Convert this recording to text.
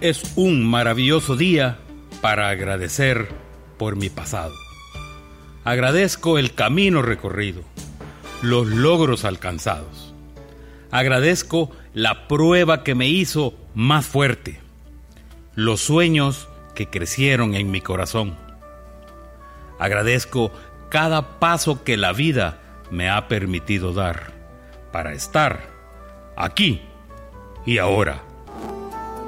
es un maravilloso día para agradecer por mi pasado. Agradezco el camino recorrido, los logros alcanzados. Agradezco la prueba que me hizo más fuerte, los sueños que crecieron en mi corazón. Agradezco cada paso que la vida me ha permitido dar para estar aquí y ahora.